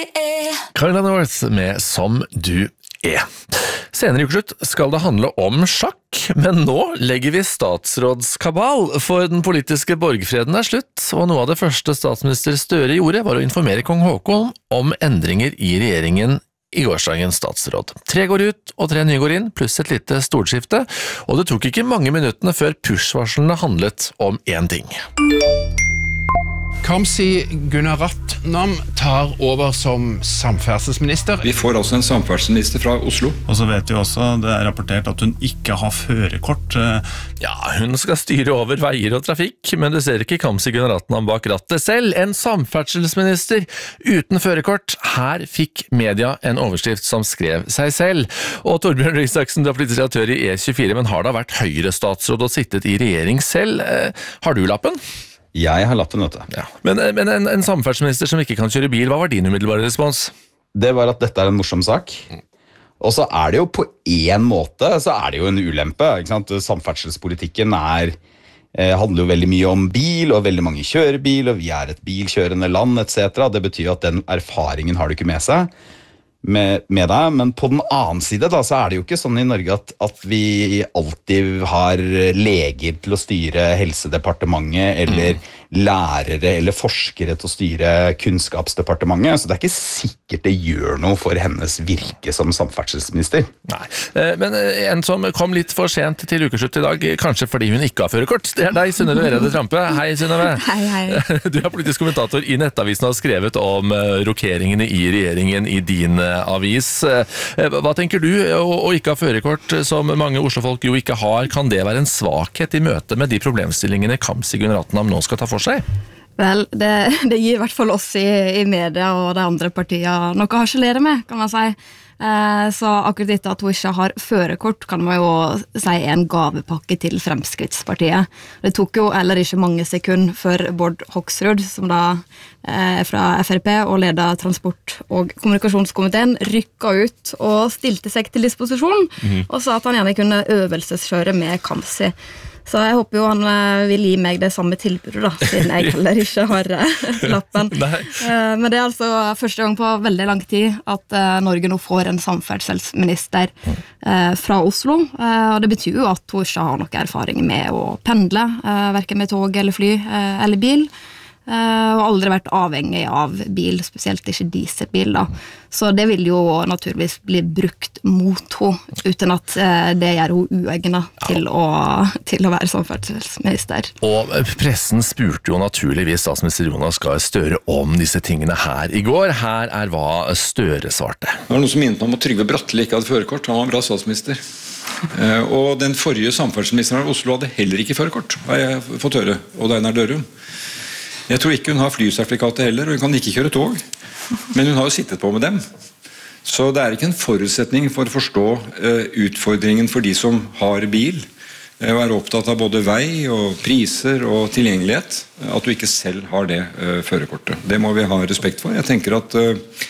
Carla North med Som du er. Senere i ukeslutt skal det handle om sjakk, men nå legger vi statsrådskabal, for den politiske borgfreden er slutt, og noe av det første statsminister Støre gjorde var å informere kong Haakon om endringer i regjeringen i gårsdagens statsråd. 3 går ut, og 3 nye går inn, pluss et lite storskifte, og det tok ikke mange minuttene før push-varslene handlet om én ting. Kamzy Gunaratnam tar over som samferdselsminister. Vi får altså en samferdselsminister fra Oslo. Og så vet vi også, det er rapportert at hun ikke har førerkort. Ja, hun skal styre over veier og trafikk, men det ser ikke Kamzy Gunaratnam bak rattet selv. En samferdselsminister uten førerkort. Her fikk media en overskrift som skrev seg selv. Og Torbjørn Røe Isaksen, du er politisk redaktør i E24, men har da vært Høyre-statsråd og sittet i regjering selv. Har du lappen? Jeg har lappen, vet du. Ja. Men en samferdselsminister som ikke kan kjøre bil, hva var din umiddelbare respons? Det var at dette er en morsom sak. Og så er det jo på en måte, så er det jo en ulempe, ikke sant? Samferdselspolitikken handler jo veldig mye om bil, og veldig mange kjører bil, og vi er et bilkjørende land, etc. Det betyr at den erfaringen har du ikke med seg. Med deg, men på den annen side da, så er det jo ikke sånn i Norge at vi alltid har leger til å styre helsedepartementet, eller lærere eller forskere til å styre kunnskapsdepartementet, så det er ikke sikkert det gjør noe for hennes virke som samferdselsminister. Nei, men en som kom litt for sent til ukeslutt i dag, kanskje fordi hun ikke har førerkort, det er deg, Synnøve Vereide Trampe. Hei, Synnøve. Hei. Du er politisk kommentator i Nettavisen og har skrevet om rokeringene i regjeringen i din avis. Hva tenker du, å ikke ha førerkort, som mange Oslo-folk jo ikke har, kan det være en svakhet i møte med de problemstillingene Kamzy Gunaratnam nå skal ta for seg? Vel, det gir i hvert fall oss i media og de andre partiene noe å harselere med, kan man si. Så akkurat etter at hun ikke har førerkort, kan man jo si en gavepakke til Fremskrittspartiet. Det tok jo heller ikke mange sekunder før Bård Hoksrud, som da er fra FrP og leder transport- og kommunikasjonskomiteen, rykket ut og stilte seg til disposisjon, og sa at han gjerne kunne øvelseskjøre med Kamzy. Så jeg håper jo han vil gi meg det samme tilbudet da, siden jeg heller ikke har lappen. Men det er altså første gang på veldig lang tid at Norge nå får en samferdselsminister fra Oslo, og det betyr jo at hun ikke har noe erfaring med å pendle, hverken med tog eller fly eller bil, og aldri vært avhengig av bil, spesielt ikke dieselbil da. Så det vil jo naturligvis bli brukt mot henne, uten at det gjør hun uegnet til å være samferdselsminister. Og pressen spurte jo naturligvis statsminister Jonas Gahr Støre om disse tingene her i går. Her er hva Støre svarte. Det var noe som minnet om at Trygve Bratteli ikke hadde førerkort. Han var en bra statsminister. Og den forrige samferdselsministeren av Oslo hadde heller ikke førerkort, har jeg fått høre, og Einar Dørum. Jeg tror ikke hun har flysertifikatet heller, og hun kan ikke kjøre tog. Men hun har jo sittet på med dem. Så det er ikke en forutsetning for å forstå utfordringen for de som har bil, og er opptatt av både vei og priser og tilgjengelighet, at du ikke selv har det førerkortet. Det må vi ha respekt for. Jeg tenker at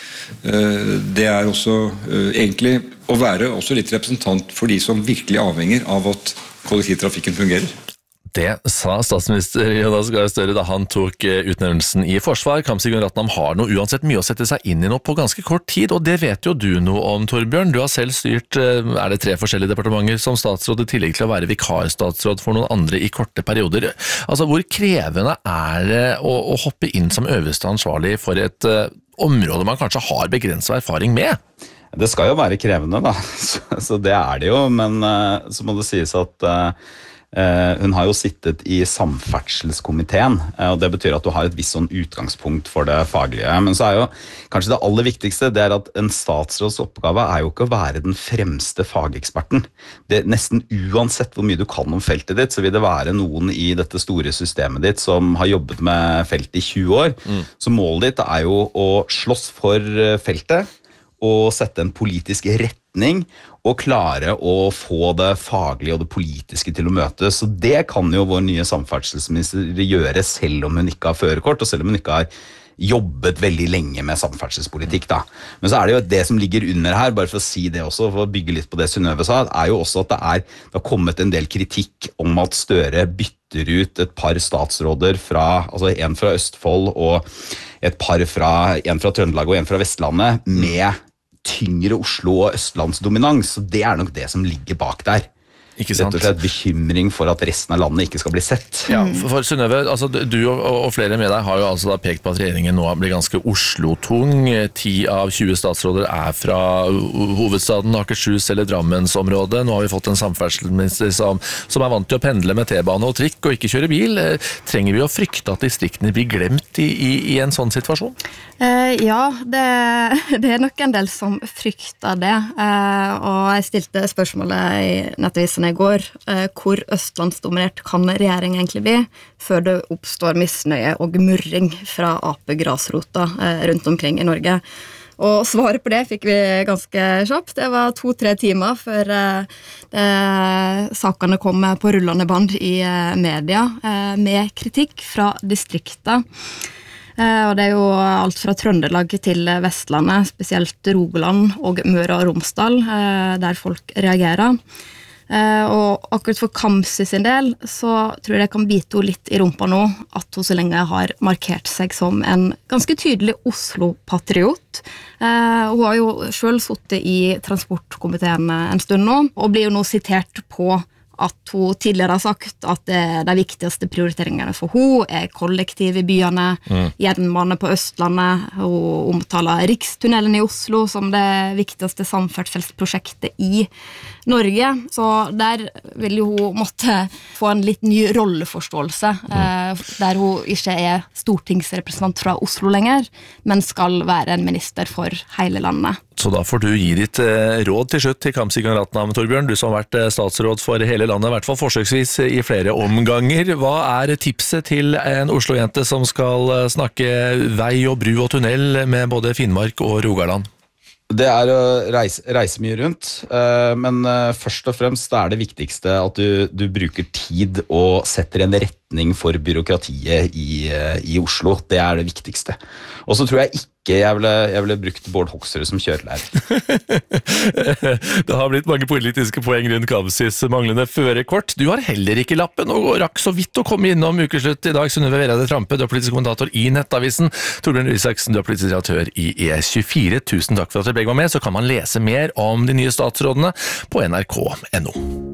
det er også egentlig å være også litt representant for de som virkelig avhenger av at kollektivtrafikken fungerer. Det sa statsminister Jonas Gahr Støre da han tok utnevnelsen i forsvar. Kamzy Gunaratnam har nå uansett mye å sette seg inn i nå på ganske kort tid, og det vet jo du noe om, Torbjørn. Du har selv styrt, er det 3 forskjellige departementer som statsråd, i tillegg til å være vikarstatsråd for noen andre i korte perioder. Altså, hvor krevende er det å hoppe inn som øverste ansvarlig for et område man kanskje har begrenset erfaring med? Det skal jo være krevende da, så det er det jo, men så må det sies at hun har jo sittet i samferdselskomiteen, og det betyr at du har et visst sånn utgangspunkt for det faglige. Men så er jo kanskje det aller viktigste, det er at en statsråds oppgave er jo ikke å være den fremste fageksperten. Det er nesten uansett hvor mye du kan om feltet ditt, så vil det være noen i dette store systemet ditt som har jobbet med feltet i 20 år. Så målet ditt er jo å slåss for feltet, og sette en politisk retning, og klare å få det faglige og det politiske til å møtes. Så det kan jo vår nye samferdselsminister gjøre, selv om hun ikke har førerkort, og selv om hun ikke har jobbet veldig lenge med samferdselspolitikk da. Men så er det jo det som ligger under her, bare for å si det også, for å bygge litt på det Synnøve sa, er jo også at det har kommet en del kritikk om at Støre bytter bytter ut et par statsråder altså en fra Østfold og en fra Trøndelag og en fra Vestlandet med tyngre Oslo- og Østlandsdominans. Så det nok det som ligger bak der. Ikke sant? Rett og slett bekymring for at resten av landet ikke skal bli sett. Ja, for Synnøve, altså, du og flere med deg har jo altså da pekt på at regjeringen nå blir ganske Oslo-tung. 10 av 20 statsråder fra hovedstaden, Akershus eller Drammensområdet. Nå har vi fått en samferdselsminister som vant til å pendle med T-bane og trikk og ikke kjøre bil. Trenger vi å frykte at distriktene blir glemt i en sånn situasjon? Ja, det nok en del som frykter det. Og jeg stilte spørsmålet i Nettavisen i går, hvor østlandsdominert kan regjeringen egentlig bli, før det oppstår misnøye og murring fra AP-grasrota rundt omkring i Norge. Og svaret på det fikk vi ganske kjapt. Det var 2-3 timer før sakene kom på rullende band i media, med kritikk fra distriktet. Og det jo alt fra Trøndelag til Vestlandet, spesielt Rogaland og Møre og Romsdal, der folk reagerer. Og akkurat for Kamzy sin del så tror jeg det kan bite henne litt i rumpa nå at hun så lenge har markert seg som en ganske tydelig Oslo-patriot. Hun har jo selv sittet i transportkomiteen en stund nå og blir jo nå sitert på at hun tidligere har sagt at de viktigste prioriteringene for hun kollektiv i byene, jernbane på Østlandet, hun omtaler Rikstunnelen i Oslo som det viktigste samferdselsprosjektet i Norge, så der vil jo hun måtte få en litt ny rolleforståelse, der hun ikke stortingsrepresentant fra Oslo lenger, men skal være en minister for hele landet. Så da får du gi ditt råd til slutt til Kamzy Gunaratnam, Torbjørn, du som har vært statsråd for hele landet, i hvert fall forsøksvis i flere omganger. Hva tipset til en Oslo-jente som skal snakke vei og bru og tunnel med både Finnmark og Rogaland? Det å reise mye rundt, men først og fremst det viktigste at du bruker tid og setter en retning for byråkratiet i Oslo. Det det viktigste. Og så tror jeg ikke jeg ville brukt Bård Hoksrud som kjørelærer. Det har blitt mange politiske poeng rundt Kamzys manglende førerkort. Du har heller ikke lappen og rakk så vidt å komme innom ukeslutt i dag. Synnøve Vereide Trampe, du er politisk kommentator i Nettavisen. Torbjørn Røe Isaksen, du er politisk redaktør i E24. Tusen takk for at dere begge var med, så kan man lese mer om de nye statsrådene på nrk.no.